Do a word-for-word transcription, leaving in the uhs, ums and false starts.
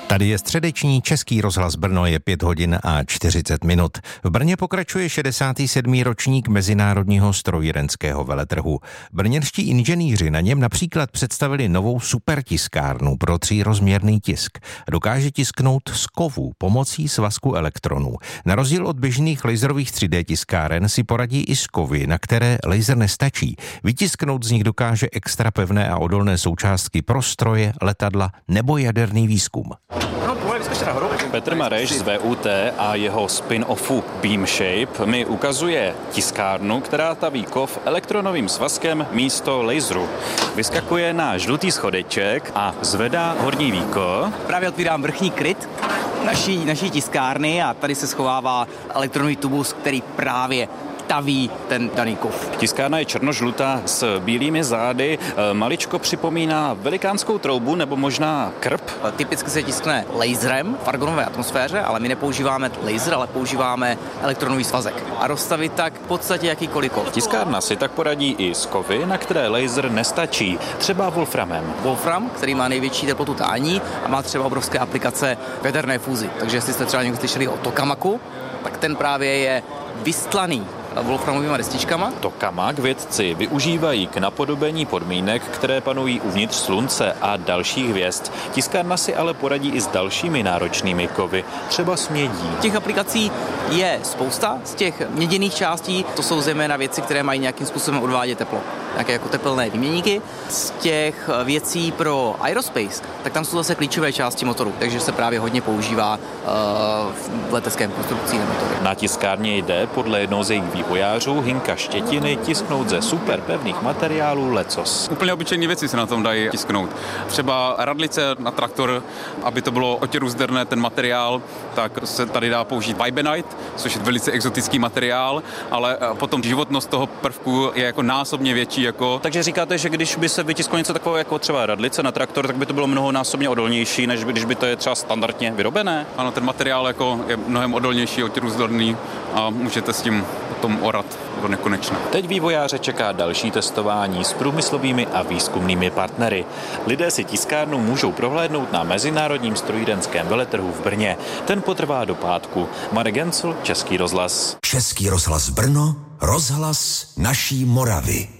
Tady je středeční Český rozhlas Brno, je pět hodin a čtyřicet minut. V Brně pokračuje šedesátý sedmý ročník Mezinárodního strojírenského veletrhu. Brněnští inženýři na něm například představili novou supertiskárnu pro trojrozměrný tisk. Dokáže tisknout z kovů pomocí svazku elektronů. Na rozdíl od běžných laserových tři dé tiskáren si poradí i s kovy, na které laser nestačí. Vytisknout z nich dokáže extra pevné a odolné součástky pro stroje, letadla nebo jaderný výzkum. Petr Mareš z V U T a jeho spin-offu Beam Shape mi ukazuje tiskárnu, která taví kov elektronovým svazkem místo laseru. Vyskakuje na žlutý schodeček a zvedá horní víko. Právě otvírám vrchní kryt naší, naší tiskárny a tady se schovává elektronový tubus, který právě taví ten daný kov. Tiskárna je černožlutá s bílými zády, maličko připomíná velikánskou troubu nebo možná krb. Typicky se tiskne laserem v argonové atmosféře, ale my nepoužíváme laser, ale používáme elektronový svazek. A rozstavit tak v podstatě jakýkoliv kov. Tiskárna si tak poradí i s kovy, na které laser nestačí, třeba wolframem. Wolfram, který má největší teplotu tání a má třeba obrovské aplikace v jaderné fúzi. Takže jestli jste třeba někdo slyšeli o tokamaku, tak ten právě je vystlaný wolframovými destičkama. Tokamak vědci využívají k napodobení podmínek, které panují uvnitř Slunce a dalších hvězd. Tiskárna si ale poradí i s dalšími náročnými kovy, třeba s mědí. Těch aplikací je spousta. Z těch měděných částí to jsou zejména věci, které mají nějakým způsobem odvádět teplo. Nějaké jako tepelné výměníky. Z těch věcí pro aerospace, tak tam jsou zase klíčové části motoru, takže se právě hodně používá uh, v leteckém konstrukci na motory. Na tiskárně jde podle jednoho z jejich vývojářů Hinka Štětiny tisknout ze superpevných materiálů lecos. Úplně obyčejné věci se na tom dají tisknout. Třeba radlice na traktor, aby to bylo otěrůzderné ten materiál, tak se tady dá použít Vibenite, což je velice exotický materiál, ale potom životnost toho prvku je jako násobně větší. Jako... Takže říkáte, že když by se vytisklo něco takového jako třeba radlice na traktor, tak by to bylo mnohonásobně odolnější, než když by to je třeba standardně vyrobené? Ano, ten materiál jako je mnohem odolnější, otěrůzderný a můžete s tím potom orat do nekonečna. Teď vývojáře čeká další testování s průmyslovými a výzkumnými partnery. Lidé si tiskárnu můžou prohlédnout na Mezinárodním strojírenském veletrhu v Brně. Ten potrvá do pátku. Marek Gencl, Český rozhlas. Český rozhlas Brno, rozhlas naší Moravy.